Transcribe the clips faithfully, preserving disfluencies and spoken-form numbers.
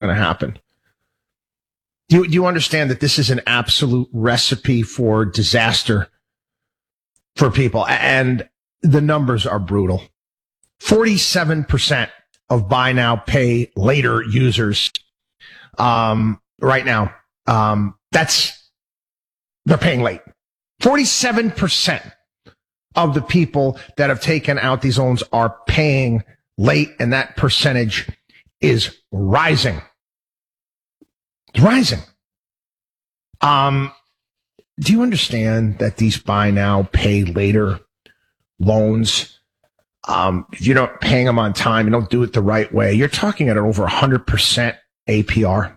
going to happen. Do you, do you understand that this is an absolute recipe for disaster for people? And the numbers are brutal. forty-seven percent of buy now, pay later users um, right now, um, that's, they're paying late. forty-seven percent of the people that have taken out these loans are paying late, and that percentage is rising. It's rising. Um, do you understand that these buy now, pay later loans, um, if you don't paying them on time, you don't do it the right way, you're talking at an over one hundred percent A P R.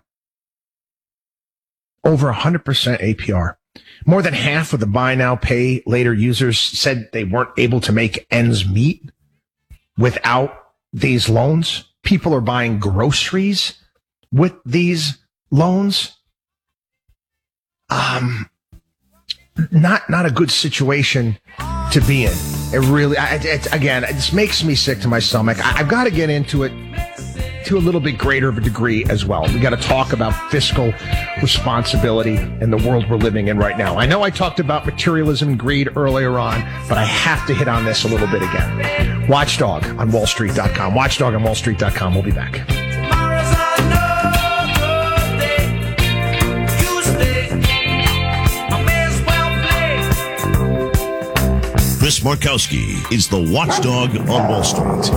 Over one hundred percent A P R. More than half of the buy now, pay later users said they weren't able to make ends meet without these loans. People are buying groceries with these loans. Um, not not a good situation to be in. It really, I, it, again, it just makes me sick to my stomach. I, I've got to get into it to a little bit greater of a degree as well. We got to talk about fiscal responsibility in the world we're living in right now. I know I talked about materialism and greed earlier on, but I have to hit on this a little bit again. Watchdog on wall street dot com. Watchdog on wall street dot com. We'll be back. Chris Markowski is the Watchdog on Wall Street.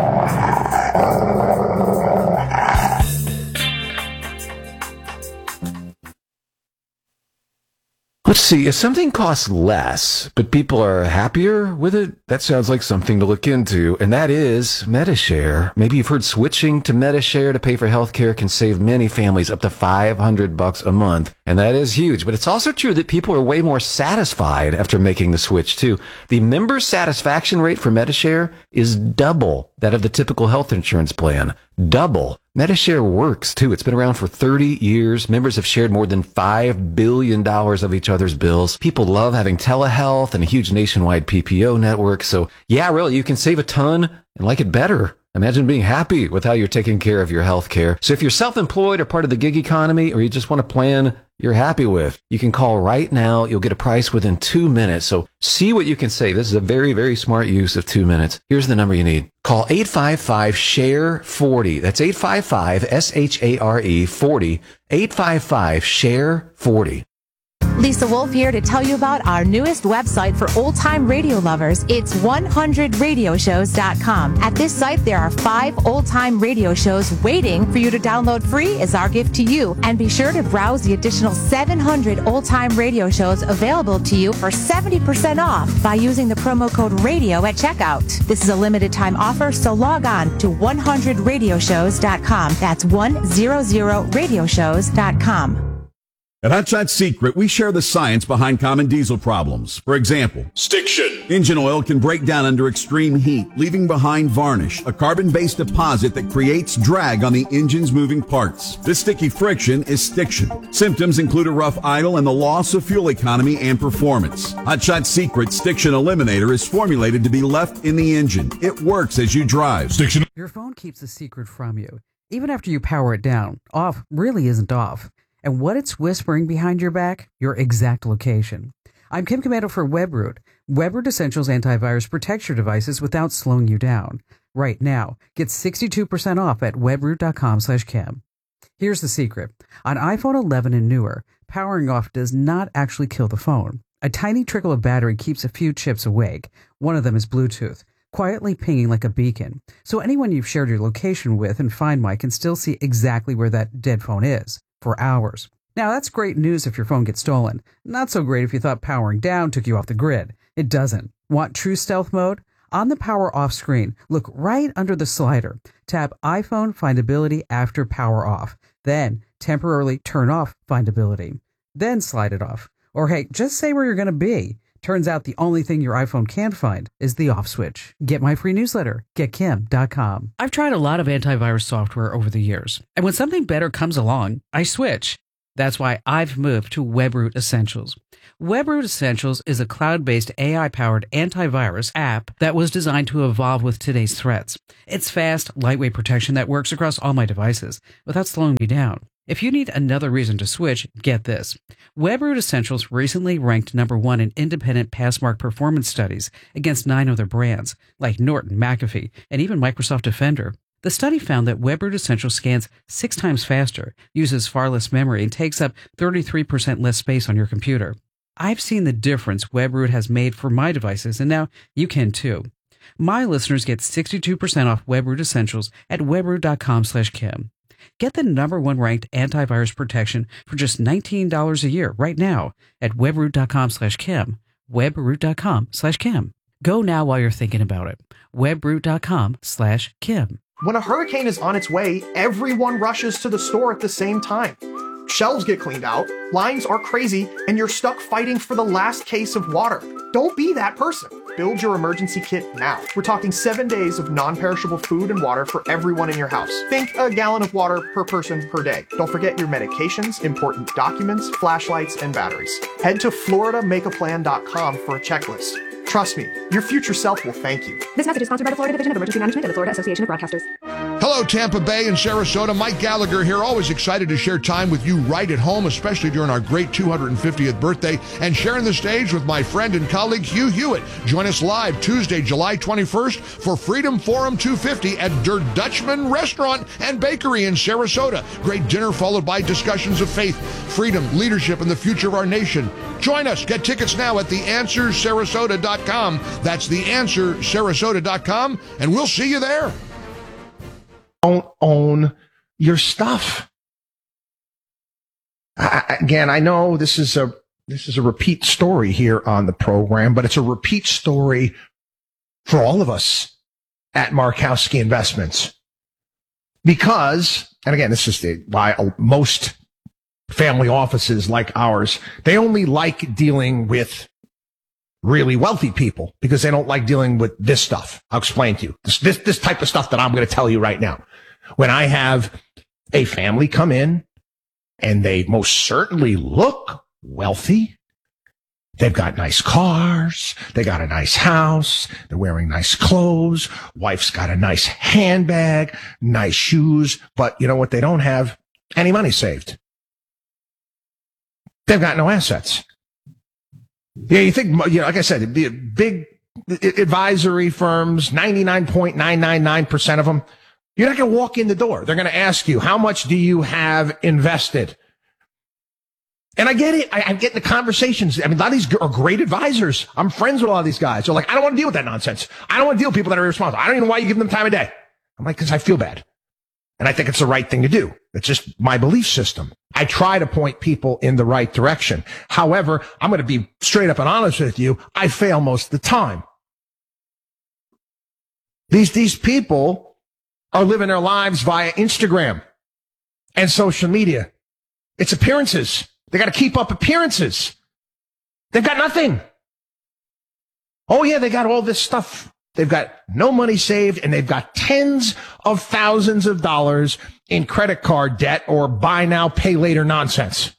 Let's see, if something costs less, but people are happier with it, that sounds like something to look into, and that is Medi-Share. Maybe you've heard switching to Medi-Share to pay for healthcare can save many families up to five hundred bucks a month, and that is huge. But it's also true that people are way more satisfied after making the switch, too. The member satisfaction rate for Medi-Share is double that of the typical health insurance plan. Double. Medi-Share works, too. It's been around for thirty years. Members have shared more than five billion dollars of each other's bills. People love having telehealth and a huge nationwide P P O network. So, yeah, really, you can save a ton and like it better. Imagine being happy with how you're taking care of your health care. So if you're self-employed or part of the gig economy, or you just want a plan you're happy with, you can call right now. You'll get a price within two minutes. So see what you can save. This is a very, very smart use of two minutes. Here's the number you need. Call eight five five, S H A R E, forty. That's eight five five, S H A R E, forty. eight five five, S H A R E, forty. Lisa Wolf here to tell you about our newest website for old-time radio lovers. It's one hundred radio shows dot com. At this site, there are five old-time radio shows waiting for you to download free as our gift to you. And be sure to browse the additional seven hundred old-time radio shows available to you for seventy percent off by using the promo code RADIO at checkout. This is a limited-time offer, so log on to one hundred radio shows dot com. That's one hundred radio shows dot com. At Hot Shot Secret, we share the science behind common diesel problems. For example, stiction. Engine oil can break down under extreme heat, leaving behind varnish, a carbon-based deposit that creates drag on the engine's moving parts. This sticky friction is stiction. Symptoms include a rough idle and the loss of fuel economy and performance. Hot Shot Secret Stiction Eliminator is formulated to be left in the engine. It works as you drive. Stiction. Your phone keeps the secret from you. Even after you power it down, off really isn't off. And what it's whispering behind your back? Your exact location. I'm Kim Commando for WebRoot. WebRoot Essentials Antivirus protects your devices without slowing you down. Right now, get sixty-two percent off at webroot dot com slash Kim. Here's the secret. On iPhone eleven and newer, powering off does not actually kill the phone. A tiny trickle of battery keeps a few chips awake. One of them is Bluetooth, quietly pinging like a beacon. So anyone you've shared your location with in Find My can still see exactly where that dead phone is. For hours. Now, that's great news if your phone gets stolen. Not so great if you thought powering down took you off the grid. It doesn't. Want true stealth mode? On the power off screen, look right under the slider. Tap iPhone findability after power off. Then temporarily turn off findability. Then slide it off. Or hey, just say where you're going to be. Turns out the only thing your iPhone can't find is the off switch. Get my free newsletter, get kim dot com. I've tried a lot of antivirus software over the years, and when something better comes along, I switch. That's why I've moved to WebRoot Essentials. WebRoot Essentials is a cloud-based A I-powered antivirus app that was designed to evolve with today's threats. It's fast, lightweight protection that works across all my devices without slowing me down. If you need another reason to switch, get this. WebRoot Essentials recently ranked number one in independent Passmark performance studies against nine other brands, like Norton, McAfee, and even Microsoft Defender. The study found that WebRoot Essentials scans six times faster, uses far less memory, and takes up thirty-three percent less space on your computer. I've seen the difference WebRoot has made for my devices, and now you can too. My listeners get sixty-two percent off WebRoot Essentials at webroot.com slash Kim. Get the number one ranked antivirus protection for just nineteen dollars a year right now at webroot.com slash Kim. webroot.com slash Kim. Go now while you're thinking about it. webroot.com slash Kim. When a hurricane is on its way, everyone rushes to the store at the same time. Shelves get cleaned out, lines are crazy, and you're stuck fighting for the last case of water. Don't be that person. Build your emergency kit now. We're talking seven days of non-perishable food and water for everyone in your house. Think a gallon of water per person per day. Don't forget your medications, important documents, flashlights, and batteries. Head to florida make a plan dot com for a checklist. Trust me, your future self will thank you. This message is sponsored by the Florida Division of Emergency Management and the Florida Association of Broadcasters. Hello, Tampa Bay and Sarasota. Mike Gallagher here. Always excited to share time with you right at home, especially during our great two hundred fiftieth birthday, and sharing the stage with my friend and colleague Hugh Hewitt. Join us live Tuesday, July twenty-first for Freedom Forum two fifty at Der Dutchman Restaurant and Bakery in Sarasota. Great dinner followed by discussions of faith, freedom, leadership, and the future of our nation. Join us. Get tickets now at the answer sarasota dot com. That's the answer sarasota dot com, and we'll see you there. Don't own your stuff. I, again, I know this is a this is a repeat story here on the program, but it's a repeat story for all of us at Markowski Investments. Because, and again, this is the, why most family offices like ours, they only like dealing with really wealthy people because they don't like dealing with this stuff. I'll explain to you. This, this, this type of stuff that I'm going to tell you right now. When I have a family come in and they most certainly look wealthy, they've got nice cars, they got a nice house, they're wearing nice clothes, wife's got a nice handbag, nice shoes, but you know what? They don't have any money saved. They've got no assets. Yeah, you think, you know, like I said, big advisory firms, ninety-nine point nine nine nine percent of them, you're not going to walk in the door. They're going to ask you, how much do you have invested? And I get it. I, I get in the conversations. I mean, a lot of these are great advisors. I'm friends with a lot of these guys. They're like, I don't want to deal with that nonsense. I don't want to deal with people that are irresponsible. I don't even know why you give them time of day. I'm like, because I feel bad. And I think it's the right thing to do. It's just my belief system. I try to point people in the right direction. However, I'm going to be straight up and honest with you. I fail most of the time. These, these people are living their lives via Instagram and social media. It's appearances. They got to keep up appearances. They've got nothing. Oh yeah, they got all this stuff. They've got no money saved, and they've got tens of thousands of dollars in credit card debt or buy now, pay later nonsense.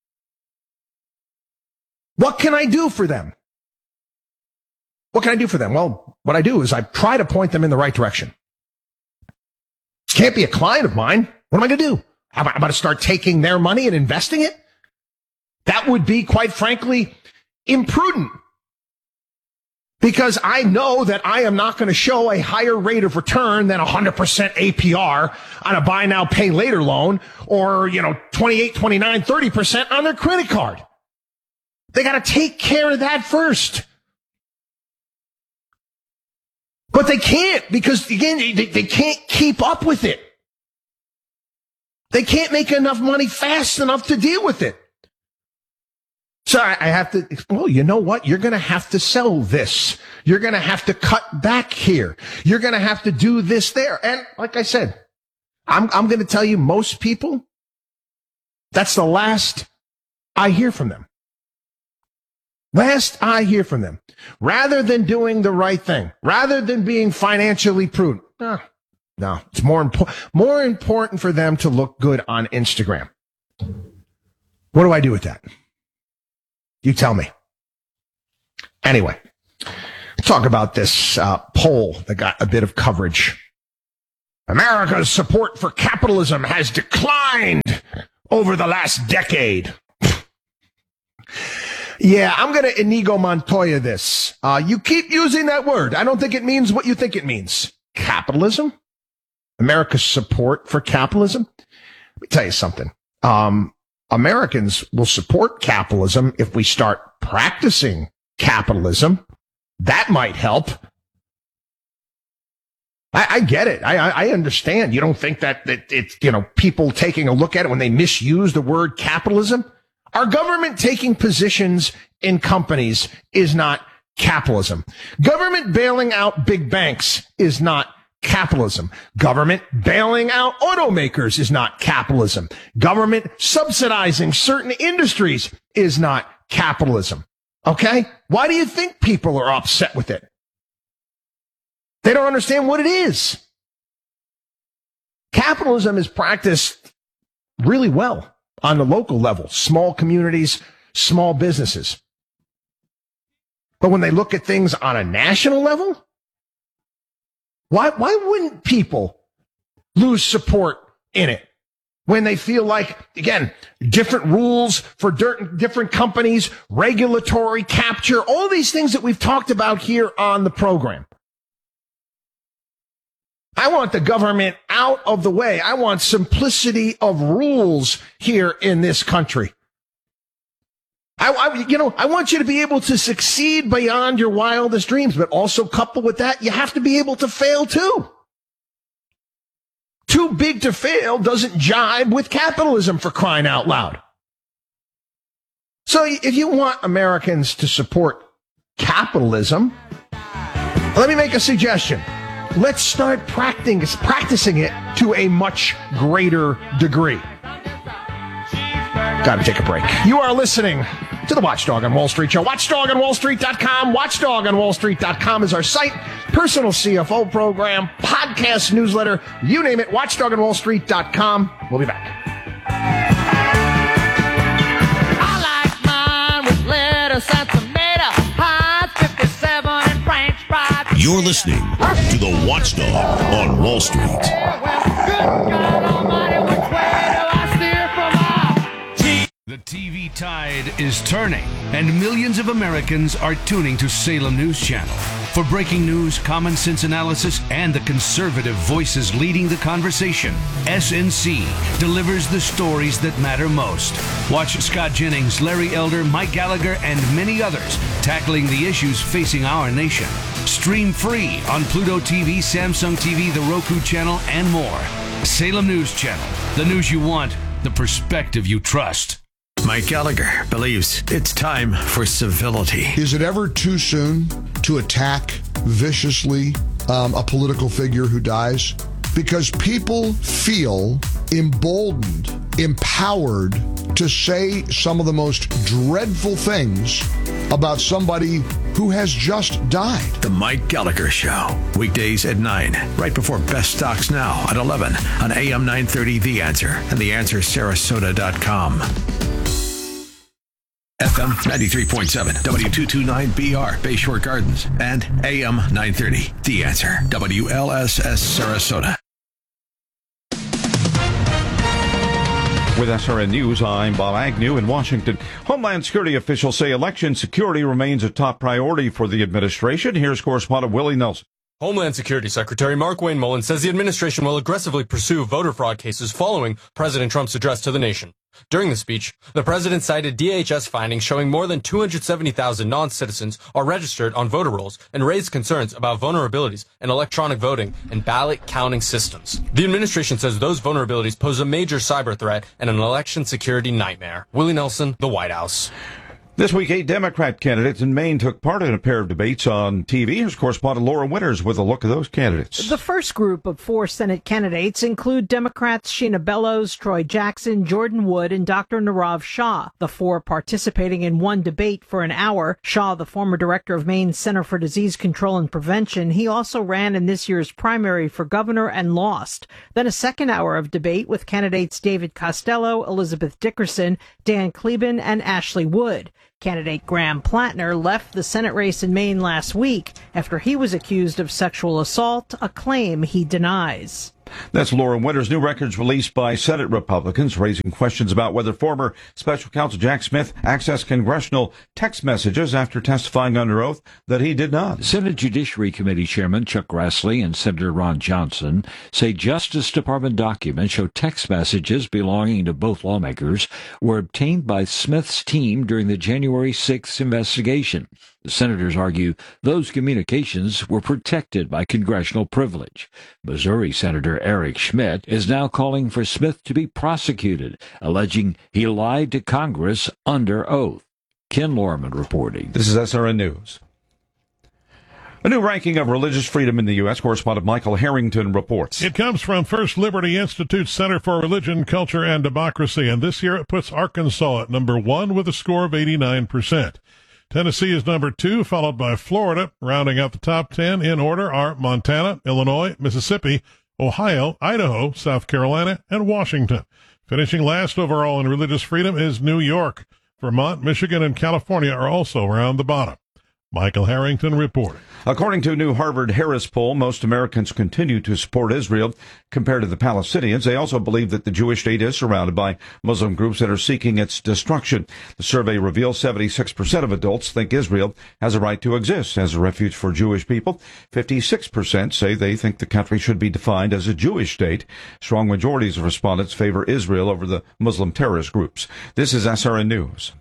What can I do for them? What can I do for them? Well, what I do is I try to point them in the right direction. Can't be a client of mine. What am I going to do? I'm about to start taking their money and investing it? That would be, quite frankly, imprudent. Because I know that I am not going to show a higher rate of return than one hundred percent A P R on a buy now, pay later loan, or, you know, twenty-eight, twenty-nine, thirty percent on their credit card. They got to take care of that first. But they can't, because again, they, they can't keep up with it. They can't make enough money fast enough to deal with it. So I, I have to, well, you know what? You're going to have to sell this. You're going to have to cut back here. You're going to have to do this there. And like I said, I'm, I'm going to tell you, most people, that's the last I hear from them. Last I hear from them. Rather than doing the right thing, rather than being financially prudent. No, no, it's more important, more important for them to look good on Instagram. What do I do with that? You tell me. Anyway, talk about this uh, poll that got a bit of coverage. America's support for capitalism has declined over the last decade. Yeah, I'm going to Inigo Montoya this. Uh, you keep using that word. I don't think it means what you think it means. Capitalism? America's support for capitalism? Let me tell you something. Um, Americans will support capitalism if we start practicing capitalism. That might help. I, I get it. I, I understand. You don't think that, that it's, you know, people taking a look at it when they misuse the word capitalism? Our government taking positions in companies is not capitalism. Government bailing out big banks is not capitalism. Government bailing out automakers is not capitalism. Government subsidizing certain industries is not capitalism. Okay? Why do you think people are upset with it? They don't understand what it is. Capitalism is practiced really well on the local level, small communities, small businesses. But when they look at things on a national level, why, why wouldn't people lose support in it when they feel like, again, different rules for different companies, regulatory capture, all these things that we've talked about here on the program? I want the government out of the way. I want simplicity of rules here in this country. I, I, you know, I want you to be able to succeed beyond your wildest dreams, but also coupled with that, you have to be able to fail too. Too big to fail doesn't jibe with capitalism, for crying out loud. So if you want Americans to support capitalism, let me make a suggestion. Let's start practicing, practicing it to a much greater degree. Got to take a break. You are listening to the Watchdog on Wall Street show. watchdog on wall street dot com. watchdog on wall street dot com is our site. Personal C F O program, podcast, newsletter, you name it. watchdog on wall street dot com. We'll be back. I like mine with lettuce and tomato, hot fifty-seven and French fries. You're listening to the Watchdog on Wall Street. The T V tide is turning, and millions of Americans are tuning to Salem News Channel. For breaking news, common sense analysis, and the conservative voices leading the conversation, S N C delivers the stories that matter most. Watch Scott Jennings, Larry Elder, Mike Gallagher, and many others tackling the issues facing our nation. Stream free on Pluto T V, Samsung T V, the Roku channel, and more. Salem News Channel, the news you want, the perspective you trust. Mike Gallagher believes it's time for civility. Is it ever too soon to attack viciously um, a political figure who dies? Because people feel emboldened, empowered to say some of the most dreadful things about somebody who has just died. The Mike Gallagher Show, weekdays at nine, right before Best Stocks Now at eleven on A M nine thirty The Answer and the answer sarasota dot com. F M ninety-three point seven, W two twenty-nine B R, Bayshore Gardens, and A M nine thirty The Answer, W L S S Sarasota. With S R N News, I'm Bob Agnew in Washington. Homeland Security officials say election security remains a top priority for the administration. Here's correspondent Willie Nelson. Homeland Security Secretary Markwayne Mullin says the administration will aggressively pursue voter fraud cases following President Trump's address to the nation. During the speech, the president cited D H S findings showing more than two hundred seventy thousand non-citizens are registered on voter rolls and raised concerns about vulnerabilities in electronic voting and ballot counting systems. The administration says those vulnerabilities pose a major cyber threat and an election security nightmare. Willie Nelson, the White House. This week, eight Democrat candidates in Maine took part in a pair of debates on T V. Here's correspondent Laura Winters with a look at those candidates. The first group of four Senate candidates include Democrats Sheena Bellows, Troy Jackson, Jordan Wood, and Doctor Nirav Shah. The four participating in one debate for an hour. Shah, the former director of Maine's Center for Disease Control and Prevention, he also ran in this year's primary for governor and lost. Then a second hour of debate with candidates David Costello, Elizabeth Dickerson, Dan Kleben, and Ashley Wood. Candidate Graham Plattner left the Senate race in Maine last week after he was accused of sexual assault, a claim he denies. That's Laura Winters. New records released by Senate Republicans raising questions about whether former Special Counsel Jack Smith accessed congressional text messages after testifying under oath that he did not. Senate Judiciary Committee Chairman Chuck Grassley and Senator Ron Johnson say Justice Department documents show text messages belonging to both lawmakers were obtained by Smith's team during the January sixth investigation. The senators argue those communications were protected by congressional privilege. Missouri Senator Eric Schmidt is now calling for Smith to be prosecuted, alleging he lied to Congress under oath. Ken Lorman reporting. This is S R N News. A new ranking of religious freedom in the U S. Correspondent Michael Harrington reports. It comes from First Liberty Institute Center for Religion, Culture, and Democracy, and this year it puts Arkansas at number one with a score of eighty-nine percent. Tennessee is number two, followed by Florida. Rounding out the top ten in order are Montana, Illinois, Mississippi, Ohio, Idaho, South Carolina, and Washington. Finishing last overall in religious freedom is New York. Vermont, Michigan, and California are also around the bottom. Michael Harrington reporting. According to a new Harvard-Harris poll, most Americans continue to support Israel compared to the Palestinians. They also believe that the Jewish state is surrounded by Muslim groups that are seeking its destruction. The survey reveals seventy-six percent of adults think Israel has a right to exist as a refuge for Jewish people. fifty-six percent say they think the country should be defined as a Jewish state. Strong majorities of respondents favor Israel over the Muslim terrorist groups. This is S R N News.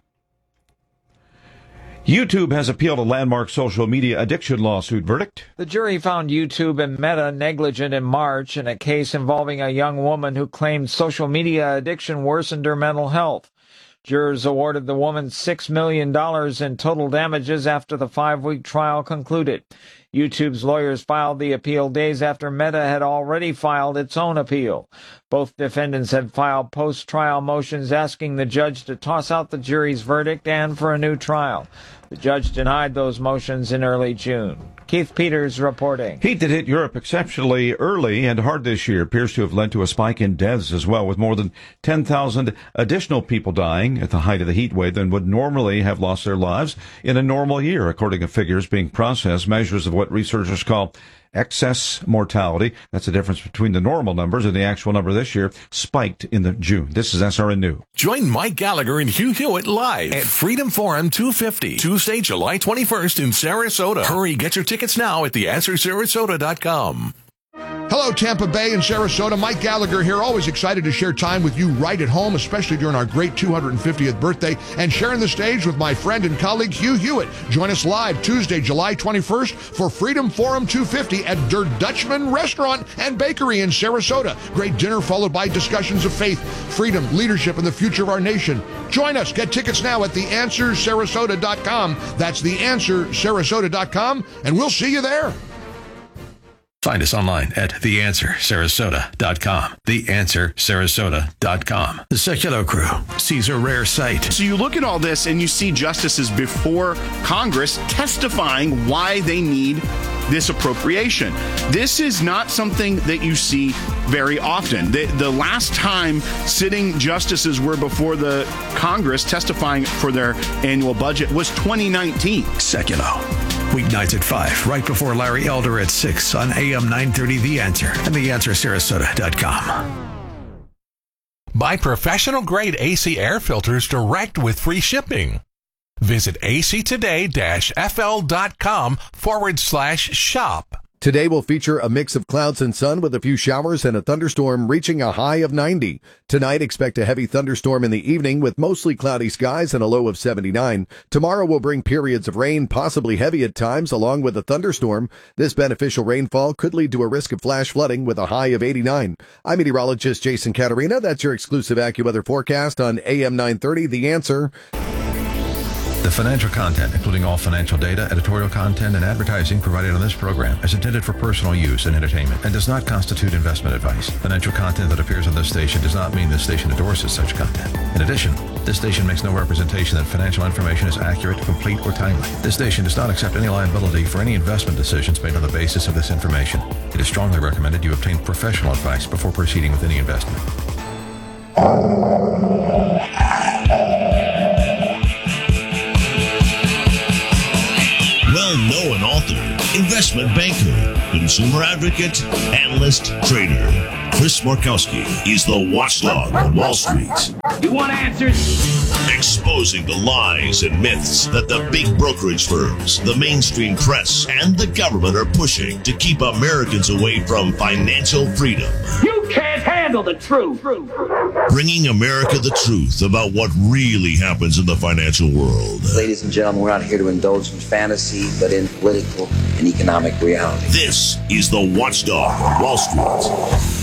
YouTube has appealed a landmark social media addiction lawsuit verdict. The jury found YouTube and Meta negligent in March in a case involving a young woman who claimed social media addiction worsened her mental health. Jurors awarded the woman six million dollars in total damages after the five-week trial concluded. YouTube's lawyers filed the appeal days after Meta had already filed its own appeal. Both defendants had filed post-trial motions asking the judge to toss out the jury's verdict and for a new trial. The judge denied those motions in early June. Keith Peters reporting. Heat that hit Europe exceptionally early and hard this year appears to have led to a spike in deaths as well, with more than ten thousand additional people dying at the height of the heat wave than would normally have lost their lives in a normal year, according to figures being processed. Measures of what researchers call excess mortality, that's the difference between the normal numbers and the actual number this year, spiked in the June. This is S R N News. Join Mike Gallagher and Hugh Hewitt live at Freedom Forum two fifty, Tuesday, July twenty-first in Sarasota. Hurry, get your tickets now at the answer sarasota dot com. Hello, Tampa Bay and Sarasota. Mike Gallagher here, always excited to share time with you right at home, especially during our great two hundred fiftieth birthday, and sharing the stage with my friend and colleague Hugh Hewitt. Join us live Tuesday, July twenty-first for Freedom Forum two fifty at Der Dutchman Restaurant and Bakery in Sarasota. Great dinner followed by discussions of faith, freedom, leadership, and the future of our nation. Join us. Get tickets now at the answer sarasota dot com. That's the answer sarasota dot com, and we'll see you there. Find us online at the answer sarasota dot com. the answer sarasota dot com. The Secular Crew sees a rare sight. So you look at all this and you see justices before Congress testifying why they need this appropriation. This is not something that you see very often. The, the last time sitting justices were before the Congress testifying for their annual budget was twenty nineteen. Secular. Weeknights at five, right before Larry Elder at six on A M nine thirty The Answer and the answer sarasota dot com. Buy professional-grade A C air filters direct with free shipping. Visit actoday-fl.com forward slash shop. Today will feature a mix of clouds and sun with a few showers and a thunderstorm reaching a high of ninety. Tonight, expect a heavy thunderstorm in the evening with mostly cloudy skies and a low of seventy-nine. Tomorrow will bring periods of rain, possibly heavy at times, along with a thunderstorm. This beneficial rainfall could lead to a risk of flash flooding with a high of eighty-nine. I'm meteorologist Jason Caterina. That's your exclusive AccuWeather forecast on A M nine thirty, The Answer. The financial content, including all financial data, editorial content, and advertising provided on this program is intended for personal use and entertainment and does not constitute investment advice. Financial content that appears on this station does not mean this station endorses such content. In addition, this station makes no representation that financial information is accurate, complete, or timely. This station does not accept any liability for any investment decisions made on the basis of this information. It is strongly recommended you obtain professional advice before proceeding with any investment. Well-known author, investment banker, consumer advocate, analyst, trader. Chris Markowski is the watchdog on Wall Street. You want answers? Exposing the lies and myths that the big brokerage firms, the mainstream press, and the government are pushing to keep Americans away from financial freedom. You can't handle the truth. Bringing America the truth about what really happens in the financial world. Ladies and gentlemen, we're not here to indulge in fantasy, but in political and economic reality. This is the Watchdog on Wall Street.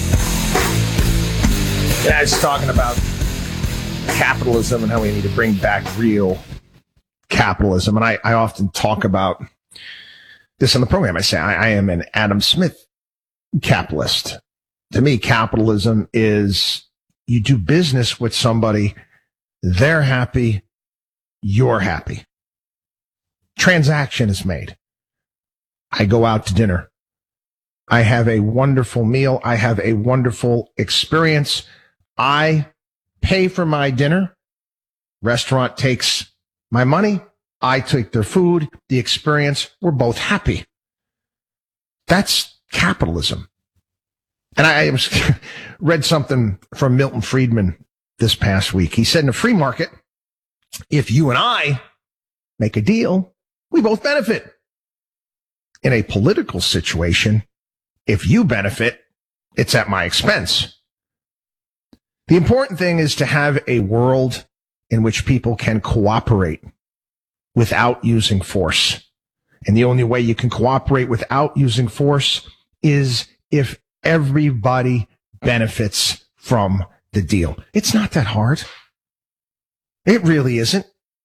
Yeah, it's talking about capitalism and how we need to bring back real capitalism. And I, I often talk about this on the program. I say I, I am an Adam Smith capitalist. To me, capitalism is you do business with somebody, they're happy, you're happy. Transaction is made. I go out to dinner. I have a wonderful meal. I have a wonderful experience. I pay for my dinner. Restaurant takes my money. I take their food, the experience. We're both happy. That's capitalism. And I was, read something from Milton Friedman this past week. He said in a free market, if you and I make a deal, we both benefit. In a political situation, if you benefit, it's at my expense. The important thing is to have a world in which people can cooperate without using force. And the only way you can cooperate without using force is if everybody benefits from the deal. It's not that hard. It really isn't.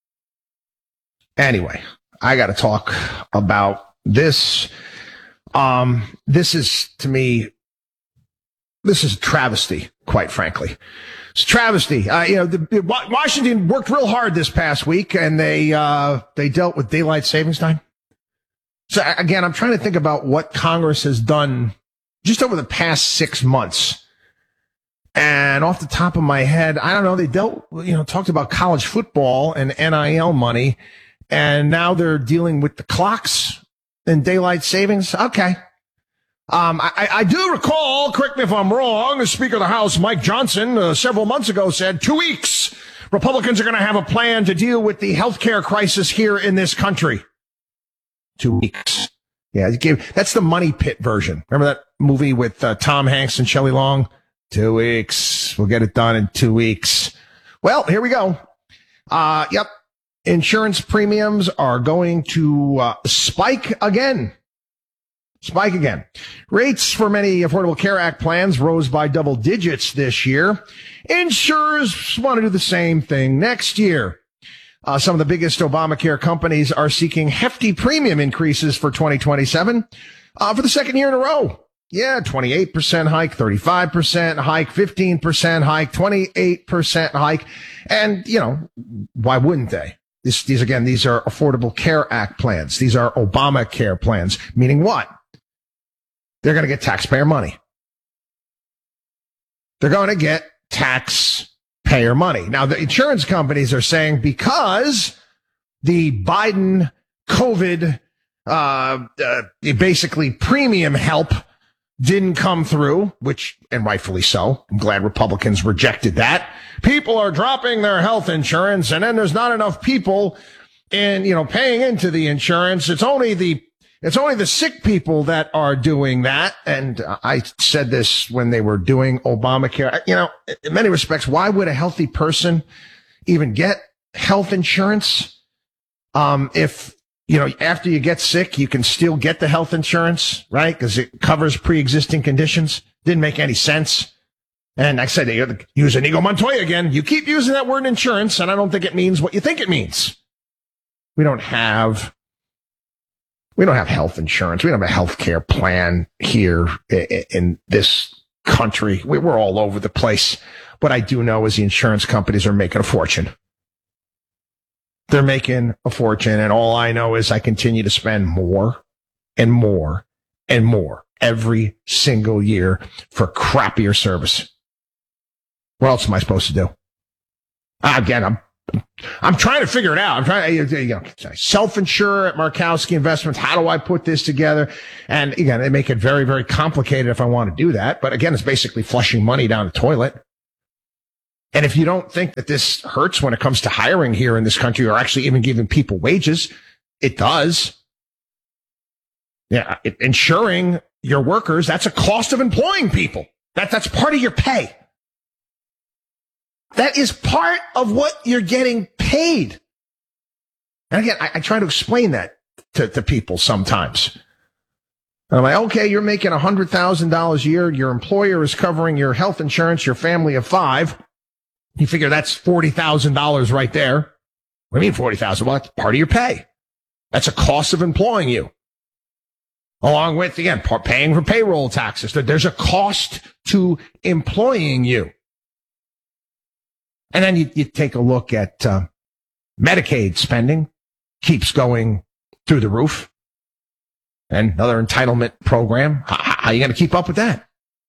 Anyway, I got to talk about this. Um, this is, to me, this is a travesty, quite frankly. It's a travesty. Uh, you know, the, the, Washington worked real hard this past week, and they uh, they dealt with daylight savings time. So again, I'm trying to think about what Congress has done just over the past six months. And off the top of my head, I don't know. They dealt, you know, talked about college football and N I L money, and now they're dealing with the clocks and daylight savings. Okay. Um, I, I do recall, correct me if I'm wrong, the Speaker of the House, Mike Johnson, uh, several months ago said two weeks, Republicans are going to have a plan to deal with the healthcare crisis here in this country. Two weeks. Yeah, it gave, that's the Money Pit version. Remember that movie with uh, Tom Hanks and Shelley Long? Two weeks. We'll get it done in two weeks. Well, here we go. Uh, yep. Insurance premiums are going to uh, spike again. Spike again. Rates for many Affordable Care Act plans rose by double digits this year. Insurers want to do the same thing next year. Uh, some of the biggest Obamacare companies are seeking hefty premium increases for twenty twenty-seven uh, for the second year in a row. Yeah, twenty-eight percent hike, thirty-five percent hike, fifteen percent hike, twenty-eight percent hike. And, you know, why wouldn't they? This, these, again, these are Affordable Care Act plans. These are Obamacare plans, meaning what? They're going to get taxpayer money. They're going to get taxpayer money. Now, the insurance companies are saying because the Biden COVID, uh, uh, basically premium help didn't come through, which, and rightfully so. I'm glad Republicans rejected that. People are dropping their health insurance, and then there's not enough people in, you know, paying into the insurance. It's only the It's only the sick people that are doing that. And I said this when they were doing Obamacare. You know, in many respects, why would a healthy person even get health insurance? Um, if, you know, after you get sick, you can still get the health insurance, right? Because it covers pre-existing conditions. Didn't make any sense. And I said, use Inigo Montoya again. You keep using that word insurance, and I don't think it means what you think it means. We don't have we don't have health insurance. We don't have a health care plan here in, in this country. We, we're all over the place. What I do know is the insurance companies are making a fortune. They're making a fortune, and all I know is I continue to spend more and more and more every single year for crappier service. What else am I supposed to do? Again, I'm I'm trying to figure it out. I'm trying to, you know, self-insure at Markowski Investments. How do I put this together? And again, they make it very, very complicated if I want to do that. But again, it's basically flushing money down the toilet. And if you don't think that this hurts when it comes to hiring here in this country or actually even giving people wages, it does. Yeah, it, insuring your workers, that's a cost of employing people. That, that's part of your pay. That is part of what you're getting paid. And again, I, I try to explain that to, to people sometimes. And I'm like, okay, you're making one hundred thousand dollars a year. Your employer is covering your health insurance, your family of five. You figure that's forty thousand dollars right there. What do you mean forty thousand dollars? Well, that's part of your pay. That's a cost of employing you. Along with, again, paying for payroll taxes. There's a cost to employing you. And then you, you take a look at uh, Medicaid spending, keeps going through the roof. And another entitlement program. How, how are you going to keep up with that?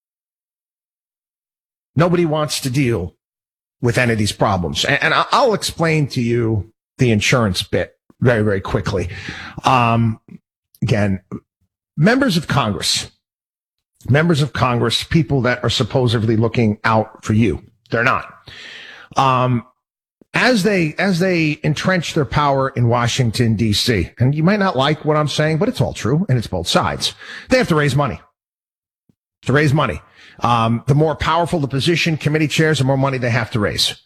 Nobody wants to deal with any of these problems. And, and I'll explain to you the insurance bit very, very quickly. Um, again, members of Congress, members of Congress, people that are supposedly looking out for you, they're not. Um, as they, as they entrench their power in Washington, D C, and you might not like what I'm saying, but it's all true, and it's both sides. They have to raise money. To raise money. Um, the more powerful the position, committee chairs, the more money they have to raise.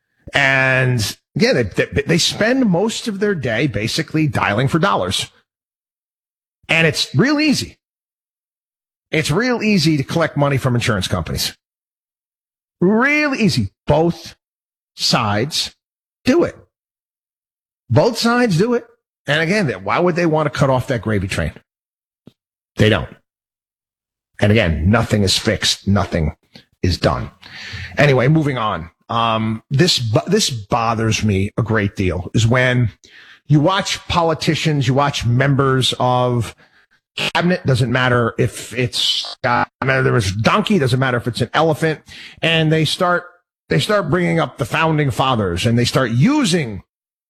And again, they, they, they spend most of their day basically dialing for dollars. And it's real easy. It's real easy to collect money from insurance companies. Real easy. Both sides do it. Both sides do it. And again, why would they want to cut off that gravy train? They don't. And again, nothing is fixed. Nothing is done. Anyway, moving on. Um, this, this bothers me a great deal is when you watch politicians, you watch members of cabinet, doesn't matter if it's, uh, there was donkey, doesn't matter if it's an elephant, and they start, they start bringing up the founding fathers and they start using,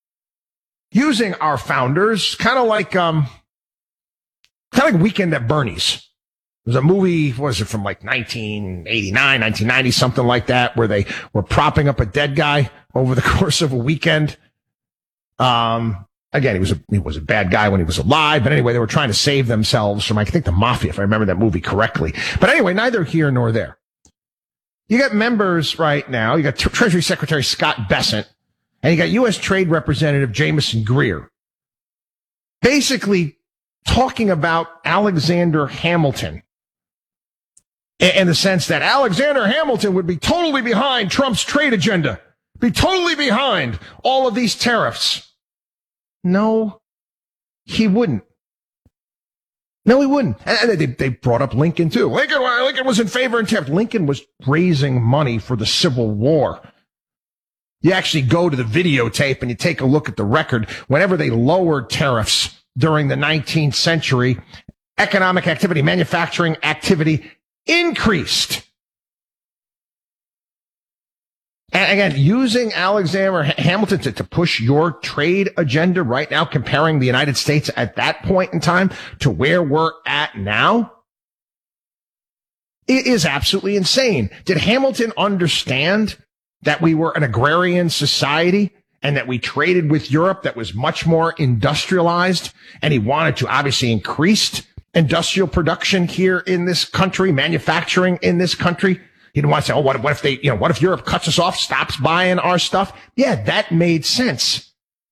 using our founders, kind of like, um, kind of like Weekend at Bernie's. There's a movie, what was it, from like nineteen eighty-nine, nineteen ninety, something like that, where they were propping up a dead guy over the course of a weekend. Um, again, he was a, he was a bad guy when he was alive, but anyway, they were trying to save themselves from, I think, the mafia, if I remember that movie correctly. But anyway, neither here nor there. You got members right now, you got T- Treasury Secretary Scott Bessent, and you got U S Trade Representative Jameson Greer, basically talking about Alexander Hamilton, in the sense that Alexander Hamilton would be totally behind Trump's trade agenda, be totally behind all of these tariffs. No, he wouldn't. No, he wouldn't. And they, they brought up Lincoln, too. Lincoln, Lincoln was in favor of tariffs. Lincoln was raising money for the Civil War. You actually go to the videotape and you take a look at the record. Whenever they lowered tariffs during the nineteenth century, economic activity, manufacturing activity increased. And again, using Alexander Hamilton to, to push your trade agenda right now, comparing the United States at that point in time to where we're at now, it is absolutely insane. Did Hamilton understand that we were an agrarian society and that we traded with Europe that was much more industrialized, and he wanted to obviously increase industrial production here in this country, manufacturing in this country? He didn't want to say, oh, what, what if they, you know, what if Europe cuts us off, stops buying our stuff? Yeah, that made sense.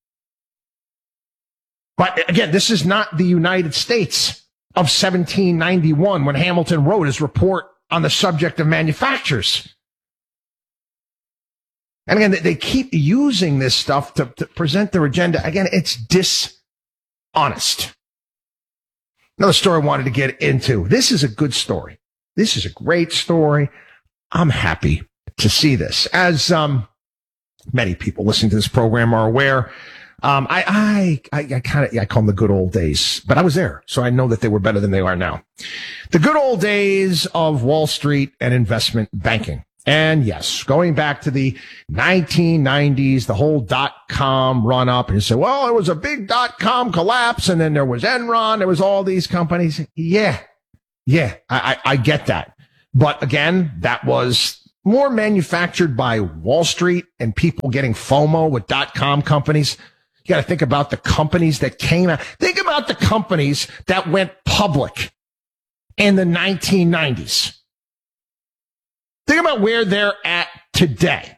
But again, this is not the United States of seventeen ninety-one when Hamilton wrote his report on the subject of manufacturers. And again, they, they keep using this stuff to, to present their agenda. Again, it's dishonest. Another story I wanted to get into. This is a good story. This is a great story. I'm happy to see this. As um, many people listening to this program are aware, um, I I I, I kind of I call them the good old days, but I was there, so I know that they were better than they are now. The good old days of Wall Street and investment banking. And yes, going back to the nineteen nineties, the whole dot-com run-up, and you say, well, it was a big dot-com collapse, and then there was Enron, there was all these companies. Yeah, yeah, I, I, I get that. But again, that was more manufactured by Wall Street and people getting FOMO with dot-com companies. You got to think about the companies that came out. Think about the companies that went public in the nineteen nineties. Think about where they're at today.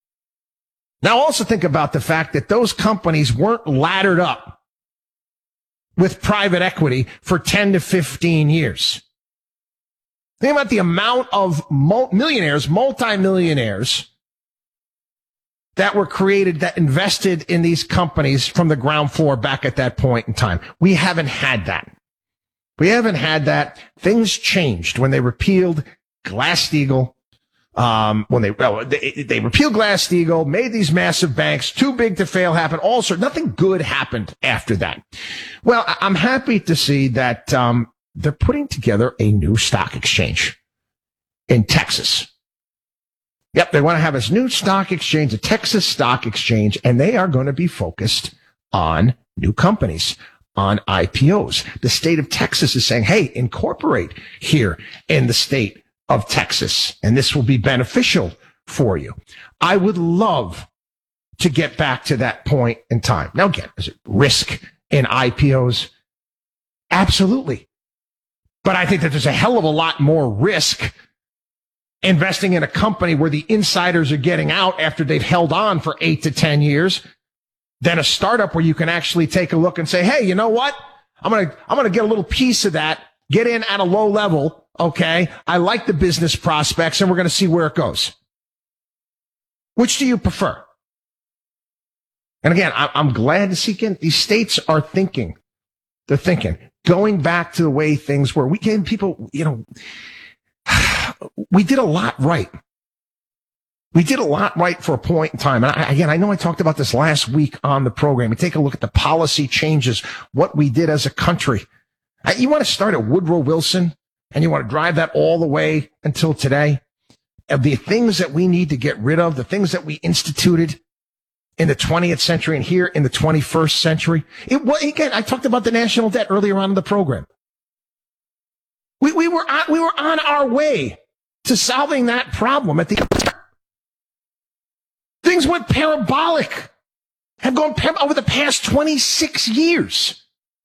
Now also think about the fact that those companies weren't laddered up with private equity for ten to fifteen years. Think about the amount of millionaires, multimillionaires that were created that invested in these companies from the ground floor back at that point in time. We haven't had that. We haven't had that. Things changed when they repealed Glass-Steagall. Um, when they, well, they, they repealed Glass-Steagall, made these massive banks too big to fail happen. Also, nothing good happened after that. Well, I'm happy to see that, um, they're putting together a new stock exchange in Texas. Yep. They want to have this new stock exchange, a Texas stock exchange, and they are going to be focused on new companies, on I P Os. The state of Texas is saying, hey, incorporate here in the state of Texas, and this will be beneficial for you. I would love to get back to that point in time. Now, again, is it risk in I P Os? Absolutely. But I think that there's a hell of a lot more risk investing in a company where the insiders are getting out after they've held on for eight to ten years than a startup where you can actually take a look and say, hey, you know what? I'm going to, I'm going to get a little piece of that, get in at a low level. Okay, I like the business prospects, and we're going to see where it goes. Which do you prefer? And again, I'm glad to see again, these states are thinking. They're thinking. Going back to the way things were. We gave people, you know, we did a lot right. We did a lot right for a point in time. And I, again, I know I talked about this last week on the program. We take a look at the policy changes, what we did as a country. You want to start at Woodrow Wilson? And you want to drive that all the way until today? Of the things that we need to get rid of, the things that we instituted in the twentieth century and here in the twenty-first century. It was, again, I talked about the national debt earlier on in the program. We, we were on, we were on our way to solving that problem at the things went parabolic, have gone par- over the past twenty-six years.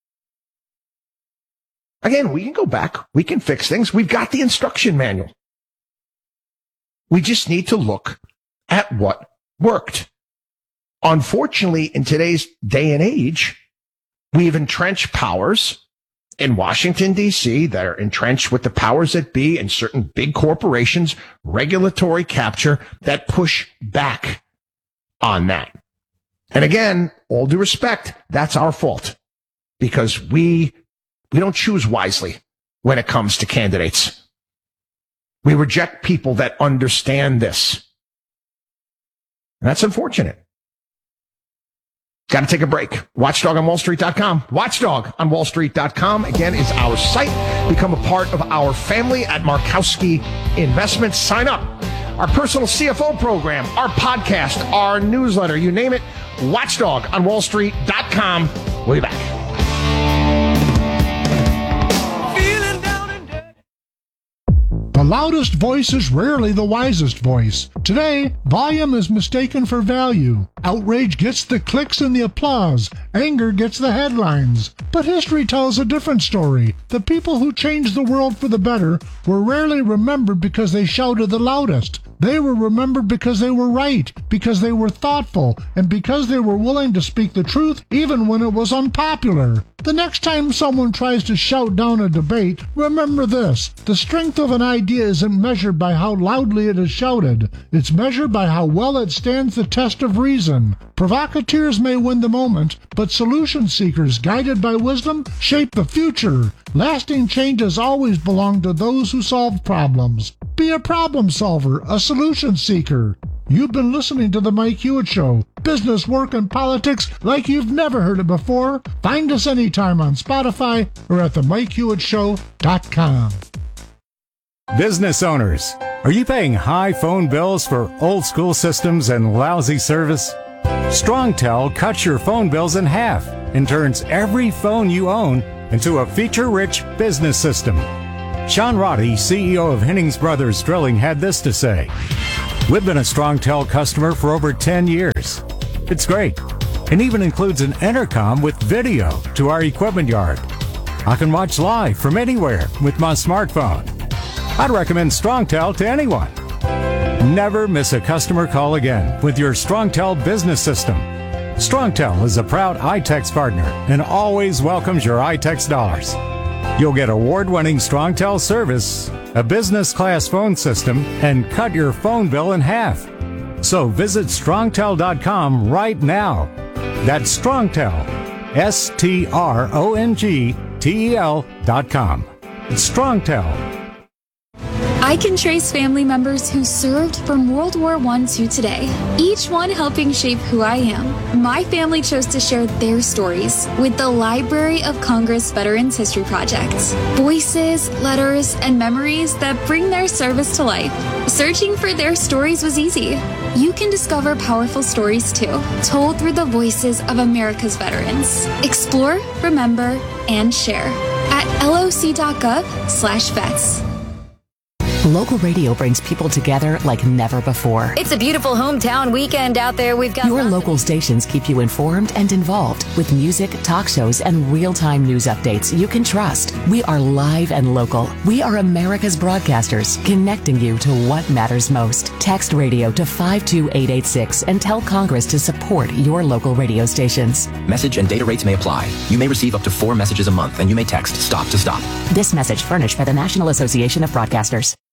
Again, we can go back. We can fix things. We've got the instruction manual. We just need to look at what worked. Unfortunately, in today's day and age, we've entrenched powers in Washington, D C that are entrenched with the powers that be and certain big corporations, regulatory capture that push back on that. And again, all due respect, that's our fault because we We don't choose wisely when it comes to candidates. We reject people that understand this. And that's unfortunate. Got to take a break. Watchdog on Wall Street dot com. Watchdog on Wall Street dot com, again, is our site. Become a part of our family at Markowski Investments. Sign up. Our personal C F O program, our podcast, our newsletter, you name it. Watchdog on Wall Street dot com. We'll be back. The loudest voice is rarely the wisest voice. Today, volume is mistaken for value. Outrage gets the clicks and the applause. Anger gets the headlines. But history tells a different story. The people who changed the world for the better were rarely remembered because they shouted the loudest. They were remembered because they were right, because they were thoughtful, and because they were willing to speak the truth even when it was unpopular. The next time someone tries to shout down a debate, remember this. The strength of an idea isn't measured by how loudly it is shouted. It's measured by how well it stands the test of reason. Provocateurs may win the moment, but solution seekers, guided by wisdom, shape the future. Lasting changes always belong to those who solve problems. Be a problem solver, a solution seeker. You've been listening to The Mike Hewitt Show. Business, work, and politics like you've never heard it before. Find us anytime on Spotify or at the mike hewitt show dot com. Business owners, are you paying high phone bills for old school systems and lousy service? StrongTel cuts your phone bills in half and turns every phone you own into a feature-rich business system. Sean Roddy, C E O of Hennings Brothers Drilling, had this to say. We've been a StrongTel customer for over ten years. It's great, and even includes an intercom with video to our equipment yard. I can watch live from anywhere with my smartphone. I'd recommend StrongTel to anyone. Never miss a customer call again with your StrongTel business system. StrongTel is a proud iTex partner and always welcomes your iTex dollars. You'll get award-winning StrongTel service, a business-class phone system, and cut your phone bill in half. So visit strongtel dot com right now. That's StrongTel, S T R O N G T E L dot com. It's StrongTel. I can trace family members who served from World War One to today, each one helping shape who I am. My family chose to share their stories with the Library of Congress Veterans History Project. Voices, letters, and memories that bring their service to life. Searching for their stories was easy. You can discover powerful stories too, told through the voices of America's veterans. Explore, remember, and share at loc dot gov slash vets. Local radio brings people together like never before. It's a beautiful hometown weekend out there. We've got Your local stations keep you informed and involved with music, talk shows, and real-time news updates you can trust. We are live and local. We are America's broadcasters, connecting you to what matters most. Text radio to five two eight eight six and tell Congress to support your local radio stations. Message and data rates may apply. You may receive up to four messages a month, and you may text STOP to STOP. This message furnished by the National Association of Broadcasters.